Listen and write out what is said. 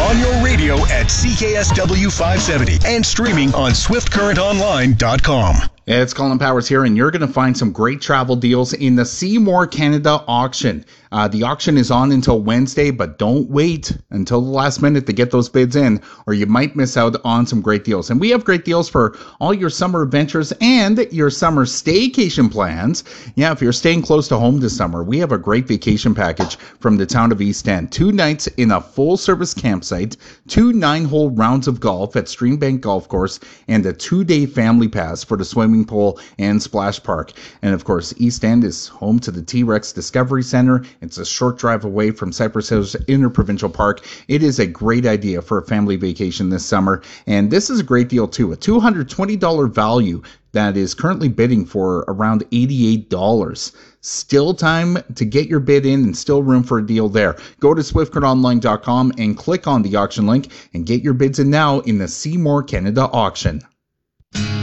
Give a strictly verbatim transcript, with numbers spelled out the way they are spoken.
on your radio at C K S W five seventy and streaming on swift current online dot com. It's Colin Powers here, and you're going to find some great travel deals in the Seymour Canada auction. Uh, the auction is on until Wednesday, but don't wait until the last minute to get those bids in, or you might miss out on some great deals. And we have great deals for all your summer adventures and your summer staycation plans. Yeah, if you're staying close to home this summer, we have a great vacation package from the town of East End. Two nights in a full-service campsite, two nine-hole rounds of golf at Streambank Golf Course, and a two-day family pass for the swimming pool and splash park. And of course, East End is home to the T-Rex Discovery Center. It's a short drive away from Cypress Hills Interprovincial Park. It is a great idea for a family vacation this summer. And this is a great deal too. A two hundred twenty dollars value that is currently bidding for around eighty-eight dollars. Still time to get your bid in and still room for a deal there. Go to swift current online dot com and click on the auction link and get your bids in now in the Seymour Canada auction.